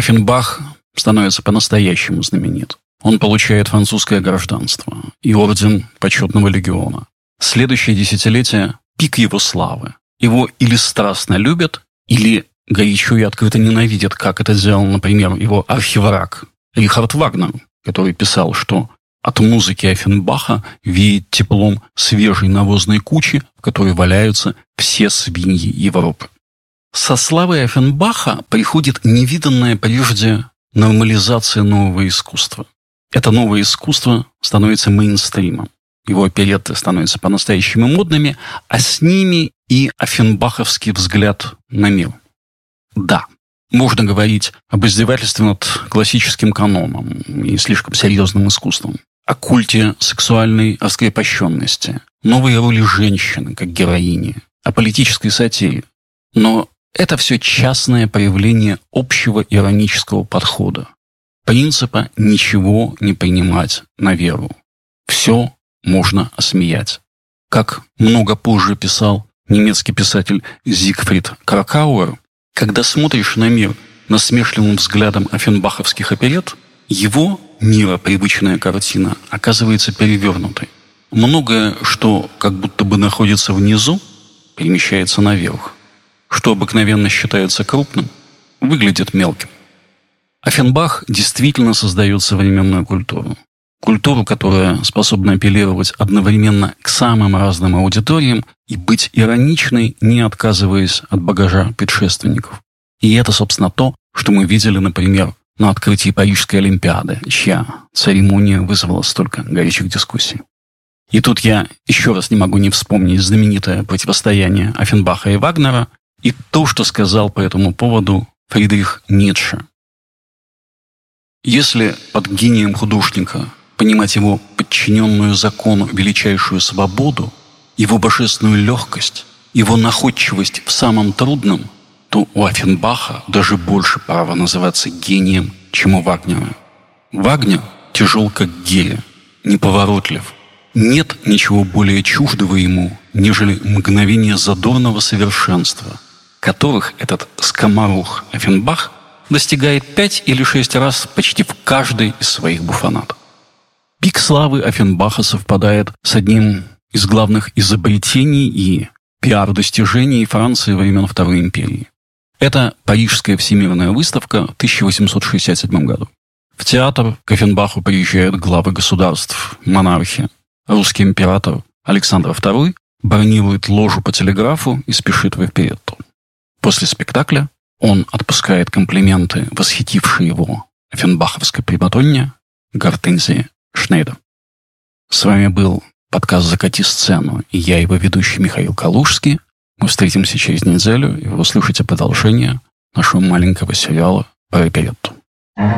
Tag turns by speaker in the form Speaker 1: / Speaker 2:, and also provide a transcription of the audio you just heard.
Speaker 1: Оффенбах становится по-настоящему знаменит. Он получает французское гражданство и орден почетного легиона. Следующее десятилетие – пик его славы. Его или страстно любят, или горячо и открыто ненавидят, как это сделал, например, его архивраг Рихард Вагнер, который писал, что от музыки Оффенбаха веет теплом свежей навозной кучи, в которой валяются все свиньи Европы. Со славой Оффенбаха приходит невиданная прежде нормализация нового искусства. Это новое искусство становится мейнстримом. Его оперетты становятся по-настоящему модными, а с ними и оффенбаховский взгляд на мир. Да, можно говорить об издевательстве над классическим каноном и слишком серьезным искусством, о культе сексуальной раскрепощенности, новой роли женщины как героини, о политической сатире. Но это все частное проявление общего иронического подхода, принципа ничего не принимать на веру. Все можно осмеять. Как много позже писал немецкий писатель Зигфрид Кракауэр, когда смотришь на мир насмешливым взглядом оффенбаховских оперет, его миропривычная картина оказывается перевернутой. Многое, что как будто бы находится внизу, перемещается наверх. Что обыкновенно считается крупным, выглядит мелким. Оффенбах действительно создает современную культуру. Культуру, которая способна апеллировать одновременно к самым разным аудиториям и быть ироничной, не отказываясь от багажа предшественников. И это, собственно, то, что мы видели, например, на открытии Парижской Олимпиады, чья церемония вызвала столько горячих дискуссий. И тут я еще раз не могу не вспомнить знаменитое противостояние Оффенбаха и Вагнера и то, что сказал по этому поводу Фридрих Ницше. Если под гением художника понимать его подчиненную закону величайшую свободу, его божественную легкость, его находчивость в самом трудном, то у Оффенбаха даже больше права называться гением, чем у Вагнера. Вагнер тяжел как гиря, неповоротлив. Нет ничего более чуждого ему, нежели мгновение задорного совершенства, которых этот скоморух Оффенбах достигает 5 или 6 раз почти в каждой из своих буфонат. Пик славы Оффенбаха совпадает с одним из главных изобретений и пиар-достижений Франции времен Второй империи. Это Парижская всемирная выставка в 1867 году. В театр к Оффенбаху приезжают главы государств, монархи. Русский император Александр II бронирует ложу по телеграфу и спешит в оперетту. После спектакля он отпускает комплименты восхитившей его оффенбаховской примадонне Гортензии Шнейдер. С вами был подкаст «Закати сцену» и я, его ведущий Михаил Калужский. Мы встретимся через неделю, и вы услышите продолжение нашего маленького сериала про оперетту.